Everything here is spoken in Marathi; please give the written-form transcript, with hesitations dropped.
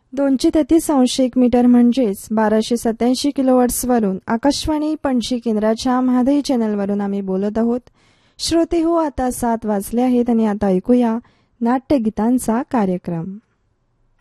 233.1 म्हणजेच 1287 किलोहर्ट्झवरून आकाशवाणी पणजी केंद्राच्या म्हादई चॅनलवरून आम्ही बोलत आहोत. श्रोते हो, आता 7 वाजले आहेत आणि आता ऐकूया नाट्यगीतांचा कार्यक्रम.